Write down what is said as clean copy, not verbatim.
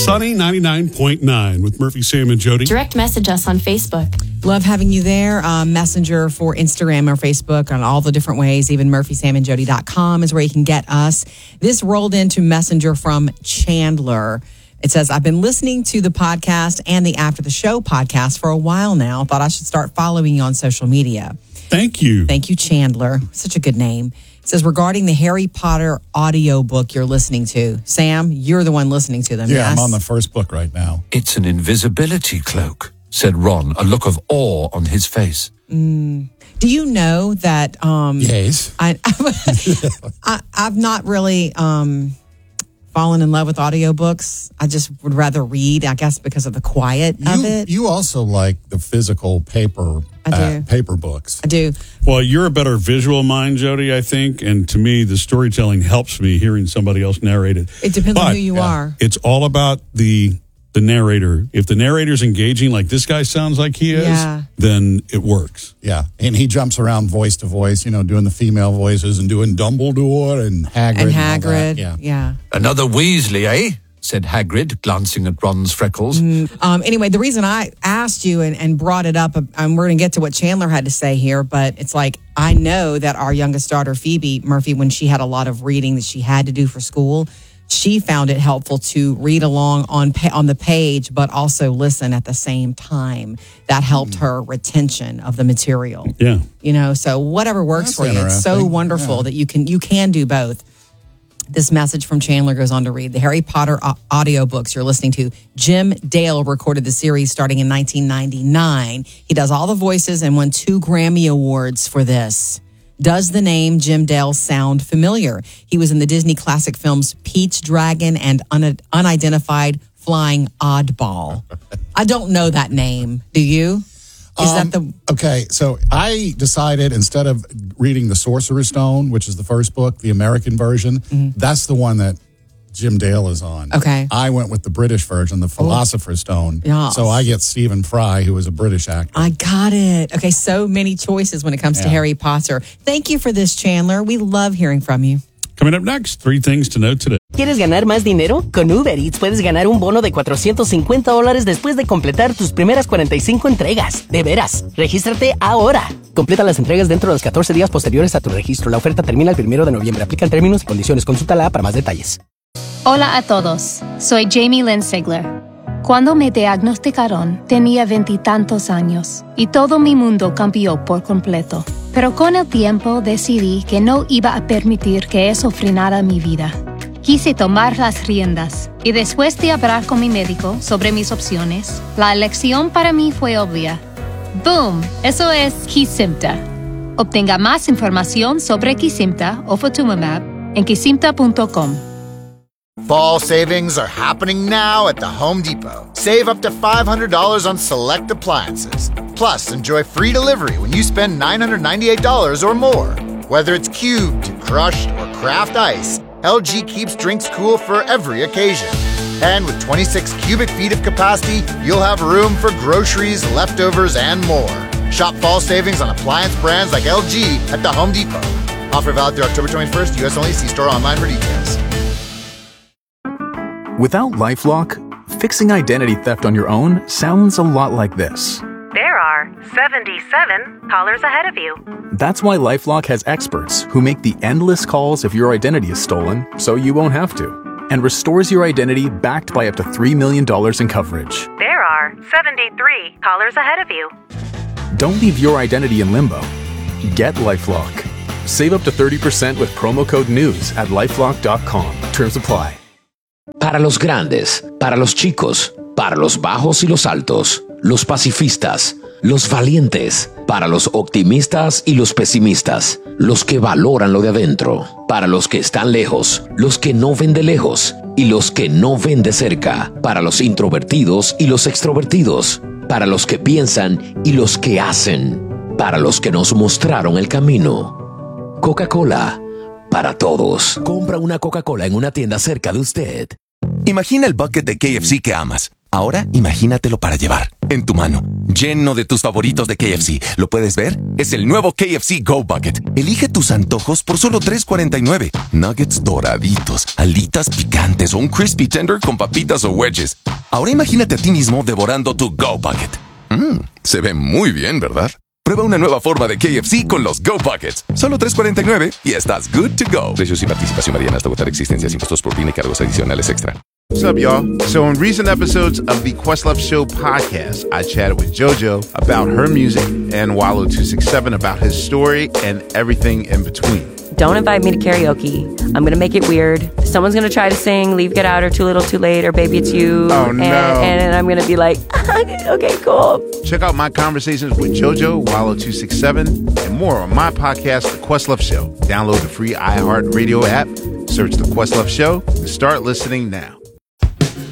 Sunny 99.9 with Murphy, Sam, and Jody. Direct message us on Facebook. Love having you there. Messenger for Instagram or Facebook on all the different ways. Even murphysamandjody.com is where you can get us. This rolled into Messenger from Chandler. It says, I've been listening to the podcast and the After the Show podcast for a while now. Thought I should start following you on social media. Thank you. Thank you, Chandler. Such a good name. It says, regarding the Harry Potter audiobook you're listening to. Sam, you're the one listening to them, Yeah, yes? I'm on the first book right now. It's an invisibility cloak, said Ron, a look of awe on his face. Do you know that... Yes. I've not really fallen in love with audiobooks. I just would rather read, I guess, because of the quiet of it. You also like the physical paper books. I do. Well, you're a better visual mind, Jody, I think. And to me, the storytelling helps me hearing somebody else narrate it. It depends on who you are. It's all about the narrator. If the narrator's engaging like this guy sounds like he is, then it works. Yeah, and he jumps around voice to voice, doing the female voices and doing Dumbledore and Hagrid. And all that. yeah. Another Weasley, eh? Said Hagrid, glancing at Ron's freckles. Anyway, the reason I asked you and brought it up, we're going to get to what Chandler had to say here, but it's like, I know that our youngest daughter, Phoebe Murphy, when she had a lot of reading that she had to do for school, she found it helpful to read along on the page, but also listen at the same time. That helped her retention of the material. Yeah. So whatever works for you. It's so wonderful that you can do both. This message from Chandler goes on to read, the Harry Potter audiobooks you're listening to. Jim Dale recorded the series starting in 1999. He does all the voices and won 2 Grammy Awards for this. Does the name Jim Dale sound familiar? He was in the Disney classic films Pete's Dragon and Unidentified Flying Oddball. I don't know that name. Do you? Okay, so I decided instead of reading The Sorcerer's Stone, which is the first book, the American version, that's the one that Jim Dale is on. Okay. I went with the British version, the Philosopher's Stone. Yes. So I get Stephen Fry, who is a British actor. I got it. Okay, so many choices when it comes to Harry Potter. Thank you for this, Chandler. We love hearing from you. Coming up next, 3 things to know today. ¿Quieres ganar más dinero? Con Uber Eats puedes ganar un bono de $450 después de completar tus primeras 45 entregas. De veras, regístrate ahora. Completa las entregas dentro de los 14 días posteriores a tu registro. La oferta termina el 1 de noviembre. Aplican términos y condiciones. Consulta la app para más detalles. Hola a todos, soy Jamie Lynn Sigler. Cuando me diagnosticaron, tenía 20 y tantos años y todo mi mundo cambió por completo. Pero con el tiempo decidí que no iba a permitir que eso frenara mi vida. Quise tomar las riendas y después de hablar con mi médico sobre mis opciones, la elección para mí fue obvia. ¡Boom! Eso es Kesimpta. Obtenga más información sobre Kesimpta o Ofatumumab en kesimpta.com. Fall savings are happening now at the Home Depot. Save up to $500 on select appliances. Plus, enjoy free delivery when you spend $998 or more. Whether it's cubed, crushed, or craft ice, LG keeps drinks cool for every occasion. And with 26 cubic feet of capacity, you'll have room for groceries, leftovers, and more. Shop fall savings on appliance brands like LG at the Home Depot. Offer valid through October 21st, U.S. only. See store online for details. Without LifeLock, fixing identity theft on your own sounds a lot like this. There are 77 callers ahead of you. That's why LifeLock has experts who make the endless calls if your identity is stolen, so you won't have to, and restores your identity backed by up to $3 million in coverage. There are 73 callers ahead of you. Don't leave your identity in limbo. Get LifeLock. Save up to 30% with promo code NEWS at LifeLock.com. Terms apply. Para los grandes, para los chicos, para los bajos y los altos, los pacifistas, los valientes, para los optimistas y los pesimistas, los que valoran lo de adentro, para los que están lejos, los que no ven de lejos y los que no ven de cerca, para los introvertidos y los extrovertidos, para los que piensan y los que hacen, para los que nos mostraron el camino. Coca-Cola, para todos. Compra una Coca-Cola en una tienda cerca de usted. Imagina el bucket de KFC que amas. Ahora imagínatelo para llevar, en tu mano, lleno de tus favoritos de KFC. ¿Lo puedes ver? Es el nuevo KFC Go Bucket. Elige tus antojos por solo $3.49. Nuggets doraditos, alitas picantes o un crispy tender con papitas o wedges. Ahora imagínate a ti mismo devorando tu Go Bucket. Se ve muy bien, ¿verdad? Prueba una nueva forma de KFC con los Go Buckets. Solo $3.49 y estás good to go. Precios y participación varían hasta agotar existencias, impuestos por PIN y cargos adicionales extra. What's up, y'all? So in recent episodes of the Questlove Show podcast, I chatted with JoJo about her music and Wallow267 about his story and everything in between. Don't invite me to karaoke. I'm going to make it weird. Someone's going to try to sing Leave, Get Out, or Too Little, Too Late, or Baby It's You. Oh, no. And I'm going to be like, okay, cool. Check out my conversations with JoJo, Wallow267, and more on my podcast, The Questlove Show. Download the free iHeartRadio app, search The Questlove Show, and start listening now.